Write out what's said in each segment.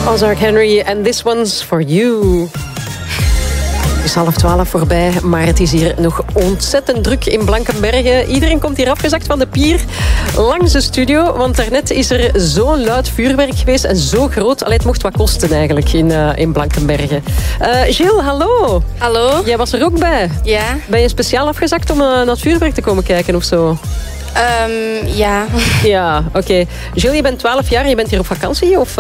Ozark Henry and This One's For You. Het is 11:30 voorbij, maar het is hier nog ontzettend druk in Blankenberge. Iedereen komt hier afgezakt van de pier langs de studio, want daarnet is er zo'n luid vuurwerk geweest en zo groot. Allee, het mocht wat kosten eigenlijk in Blankenberge. Gilles, hallo. Hallo. Jij was er ook bij. Ja. Ben je speciaal afgezakt om naar het vuurwerk te komen kijken of zo? Ja. Ja, oké. Gilles, je bent 12 jaar, je bent hier op vakantie? Of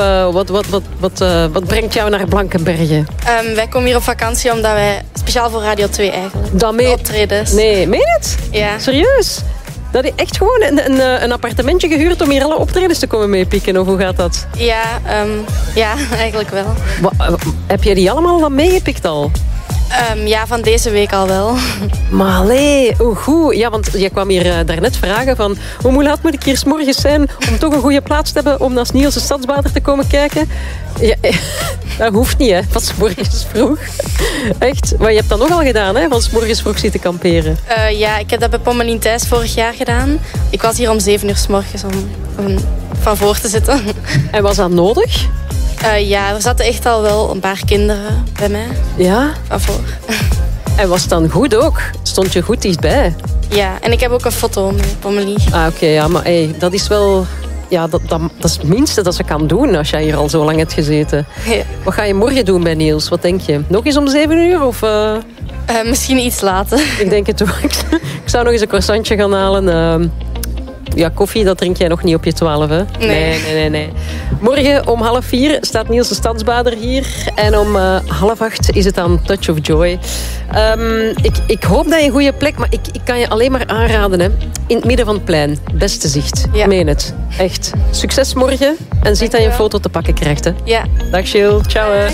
wat brengt jou naar Blankenberge? Wij komen hier op vakantie omdat wij speciaal voor Radio 2 eigenlijk. Dat meen... Optredens. Nee, meen je het? Ja. Serieus? Dat je echt gewoon een appartementje gehuurd om hier alle optredens te komen meepikken? Of hoe gaat dat? Ja, ja, eigenlijk wel. Heb jij die allemaal dan meegepikt al? Ja, van deze week al wel. Maar allee, hoe goed. Ja, want jij kwam hier daarnet vragen van... Hoe laat moet ik hier 's morgens zijn om toch een goede plaats te hebben om naar Niels de Stadsbader te komen kijken? Ja, dat hoeft niet, hè. Van 's morgens vroeg. Echt. Maar je hebt dat nogal gedaan, hè? Van 's morgens vroeg zitten kamperen. Ja, ik heb dat bij Pommelien Thijs vorig jaar gedaan. Ik was hier om 7 uur 's morgens om van voor te zitten. En was dat nodig? Ja, er zaten echt al wel een paar kinderen bij mij. Ja? Van voor. En was het dan goed ook? Stond je goed dichtbij? Ja, en ik heb ook een foto met Pommelie. Ah, oké, ja, maar hey, dat is wel... Ja, dat is het minste dat ze kan doen als jij hier al zo lang hebt gezeten. Ja. Wat ga je morgen doen bij Niels? Wat denk je? Nog eens om 7 uur? Of, Misschien iets later. Ik denk het ook. Ik zou nog eens een croissantje gaan halen. Ja, koffie, dat drink jij nog niet op je 12, hè? Nee. Morgen om 3:30 staat Niels de Stadsbader hier. En om 7:30 is het dan Touch of Joy. Ik hoop dat je een goede plek... Maar ik kan je alleen maar aanraden, hè. In het midden van het plein. Beste zicht. Ja. Ik meen het. Echt. Succes morgen. En ziet dat je een foto te pakken krijgt, hè. Ja. Dag Gilles. Ciao, hè.